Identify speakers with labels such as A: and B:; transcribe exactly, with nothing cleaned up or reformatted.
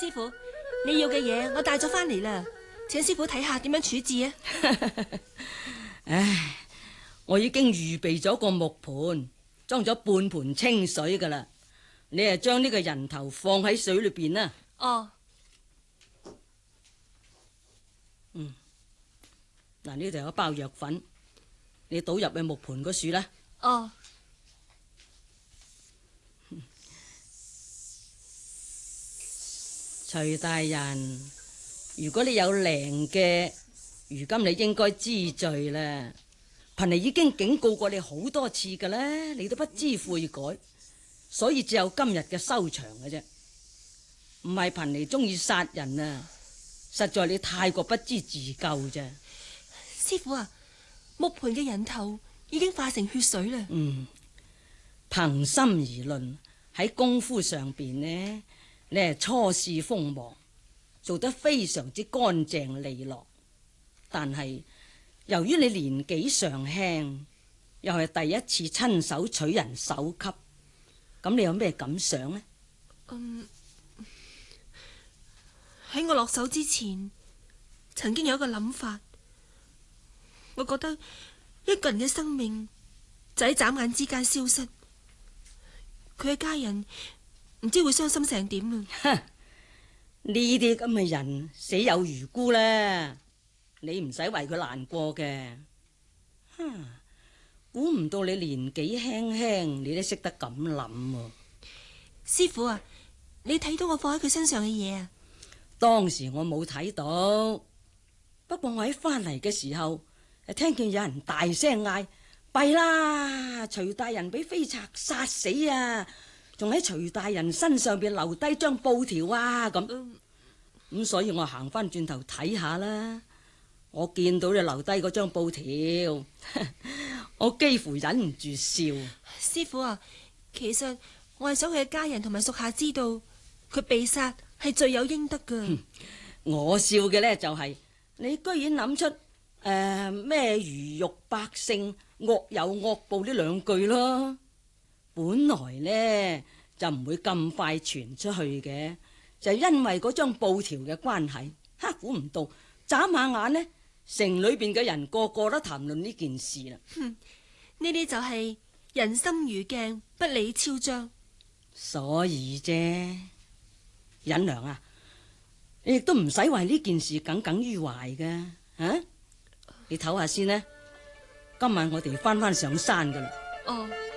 A: 師傅，你要嘅嘢我帶咗翻嚟啦，請師傅睇下點樣處置啊。
B: 唉，我已經預備咗個木盤，裝咗半盤清水噶啦。你啊將呢個人頭放喺水裏邊啦。
A: 哦。
B: 嗯，嗱，呢度有一包藥粉，你倒入去木盤嗰處啦。
A: 哦。
B: 徐大人，如果你有靈嘅，如今你應該知罪啦。貧尼已經警告過你好多次噶啦，你都不知悔改，所以只有今日嘅收場嘅啫。唔係貧尼中意殺人啊，實在你太過不知自救啫。
A: 師傅啊，木盤嘅人頭已經化成血水啦。
B: 嗯，憑心而論，喺功夫上邊呢，你係初試鋒芒，做得非常之乾淨利落。但係由於你年紀尚輕，又係第一次親手取人首級，咁你有咩感想呢？
A: 嗯，喺我落手之前，曾經有一個諗法，我覺得一個人嘅生命就喺眨眼之間消失，佢嘅家人唔知會傷心成點啊！
B: 哼，呢啲咁嘅人死有餘辜啦，你唔使為佢難過嘅。哼，估唔到你年紀輕輕，你都識得咁諗喎。
A: 師傅啊，你睇到我放喺佢身上嘅嘢啊？
B: 當時我冇睇到，不過我喺翻嚟嘅時候，聽見有人大聲嗌：弊啦！徐大人俾飛賊殺死啊！仲喺徐大人身上邊留低張布條啊！咁咁、嗯，所以我行翻轉頭睇下啦。我見到你留低嗰張布條，我幾乎忍唔住笑。
A: 師傅啊，其實我係想佢嘅家人同埋屬下知道，佢被殺係罪有應得噶。
B: 我笑嘅呢，就係、是、你居然諗出誒咩魚肉百姓惡有惡報呢兩句咯。本來呢就唔會咁快傳出去嘅，就係因為嗰張布條嘅關係。哈，估唔到眨下眼呢，城裏邊嘅人個個都談論呢件事啦。
A: 哼，呢啲就係人心如鏡，不理昭彰。
B: 所以啫，忍娘啊，你亦都唔使為呢件事耿耿於懷嘅。啊，你唞下先啦，今晚我哋翻翻上山噶啦。
A: 哦。